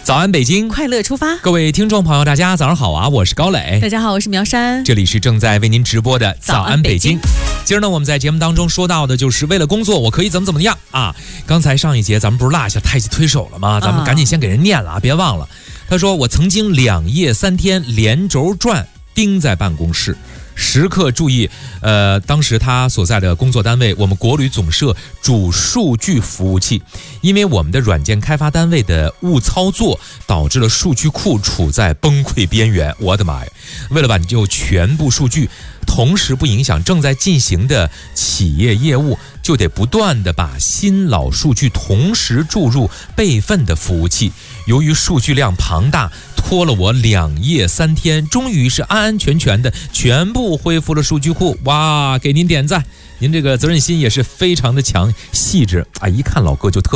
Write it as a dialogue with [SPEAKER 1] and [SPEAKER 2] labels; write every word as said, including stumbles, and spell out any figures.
[SPEAKER 1] 早安北京，
[SPEAKER 2] 快乐出发。
[SPEAKER 1] 各位听众朋友大家早上好啊，我是高磊。
[SPEAKER 2] 大家好，我是苗山。
[SPEAKER 1] 这里是正在为您直播的早安北京。今儿呢，我们在节目当中说到的就是为了工作我可以怎么怎么样啊。刚才上一节咱们不是落下太极推手了吗？咱们赶紧先给人念了啊，别忘了。他说我曾经两夜三天连轴转盯在办公室，时刻注意，呃，当时他所在的工作单位，我们国旅总社主数据服务器，因为我们的软件开发单位的误操作，导致了数据库处在崩溃边缘。我的妈呀！为了挽救全部数据，同时不影响正在进行的企业业务，就得不断的把新老数据同时注入备份的服务器。由于数据量庞大，拖了我两夜三天，终于是安安全全的全部恢复了数据库。哇，给您点赞，您这个责任心也是非常的强，细致啊！一看老哥就特